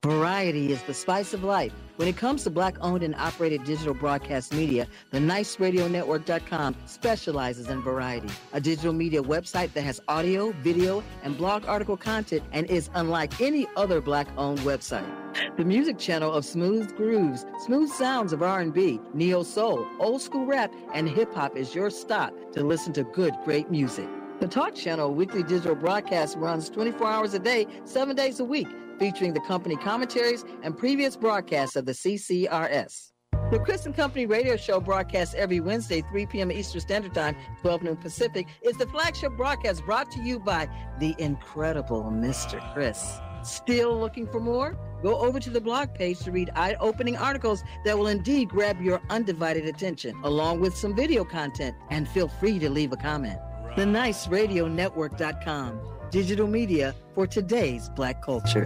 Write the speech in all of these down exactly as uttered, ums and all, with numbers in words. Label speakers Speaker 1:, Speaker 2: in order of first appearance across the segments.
Speaker 1: Variety is the spice of life. When it comes to Black-owned and operated digital broadcast media, the Nice Radio Network dot com specializes in variety, a digital media website that has audio, video, and blog article content and is unlike any other Black-owned website. The music channel of smooth grooves, smooth sounds of R and B, neo-soul, old-school rap, and hip-hop is your stop to listen to good, great music. The Talk Channel weekly digital broadcast runs twenty-four hours a day, seven days a week, featuring the company commentaries and previous broadcasts of the C C R S. The Chris and Company radio show, broadcast every Wednesday, three p.m. Eastern Standard Time, twelve noon Pacific, is the flagship broadcast brought to you by the incredible Mister Chris. Still looking for more? Go over to the blog page to read eye-opening articles that will indeed grab your undivided attention, along with some video content, and feel free to leave a comment. The Nice Radio Network dot com, digital media for today's Black culture.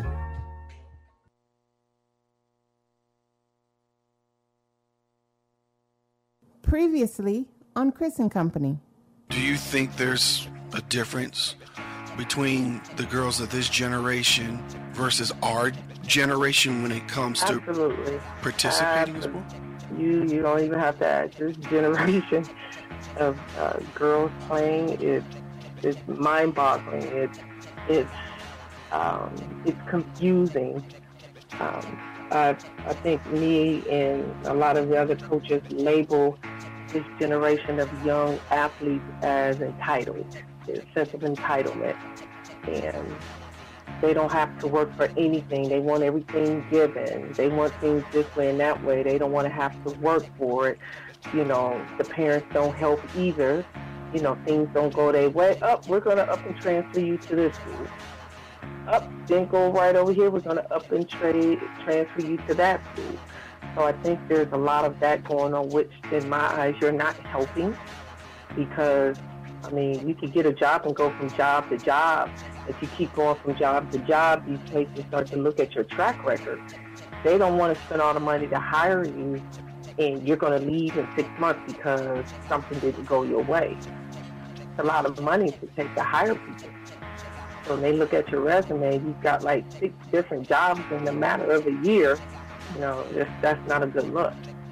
Speaker 2: Previously on Chris and Company.
Speaker 3: Do you think there's a difference between the girls of this generation versus our generation when it comes to
Speaker 4: Absolutely.
Speaker 3: participating
Speaker 4: Absolutely.
Speaker 3: as well?
Speaker 4: You you don't even have to ask. This generation of uh, girls playing is it's mind-boggling. It's it's um, it's confusing. Um, I I think me and a lot of the other coaches label this generation of young athletes as entitled, a sense of entitlement, and they don't have to work for anything. They want everything given. They want things this way and that way. They don't want to have to work for it. You know, the parents don't help either. You know, things don't go their way. Up, oh, we're going to up and transfer you to this school. Up, then go right over here. We're going to up and trade transfer you to that school. So I think there's a lot of that going on, which in my eyes, you're not helping because, I mean, you could get a job and go from job to job. If you keep going from job to job, these places start to look at your track record. They don't want to spend all the money to hire you, and you're going to leave in six months because something didn't go your way. It's a lot of money to take to hire people. So when they look at your resume, you've got like six different jobs in a matter of a year. You know, that's, that's not a good look.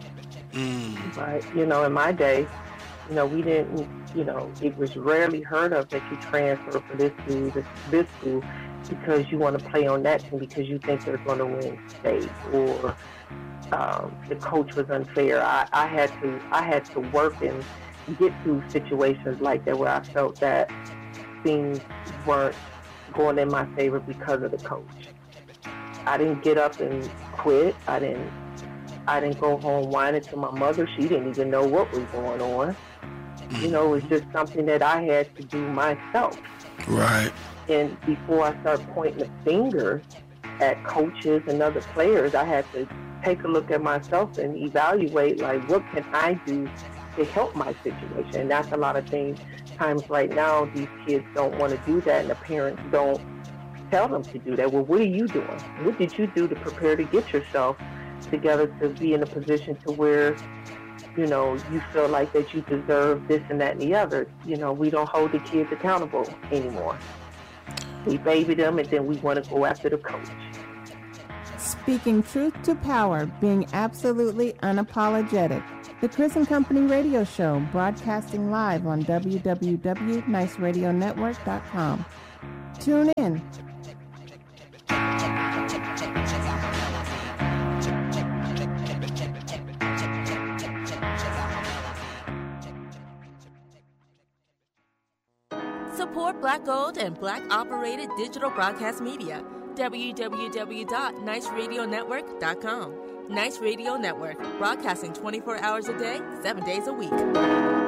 Speaker 3: Mm.
Speaker 4: But, you know, in my day, you know, we didn't, you know, it was rarely heard of that you transfer from this school to this school because you want to play on that team because you think they're going to win state or um, the coach was unfair. I, I had to, I had to work and get through situations like that where I felt that things weren't going in my favor because of the coach. I didn't get up and quit. I didn't, I didn't go home whining to my mother. She didn't even know what was going on. You know, it was just something that I had to do myself.
Speaker 3: Right.
Speaker 4: And before I start pointing the finger at coaches and other players, I had to take a look at myself and evaluate, like, what can I do to help my situation? And that's a lot of things. Times right now, these kids don't want to do that, and the parents don't tell them to do that. Well, what are you doing? What did you do to prepare to get yourself together to be in a position to where, you know, you feel like that you deserve this and that and the other? You know, we don't hold the kids accountable anymore. We baby them, and then we want to go after the coach.
Speaker 2: Speaking truth to power, being absolutely unapologetic. The Chris and Company radio show, broadcasting live on w w w dot nice radio network dot com. Tune in.
Speaker 5: Support Black-owned and Black-operated digital broadcast media. w w w dot nice radio network dot com. Nice Radio Network, broadcasting twenty-four hours a day, seven days a week.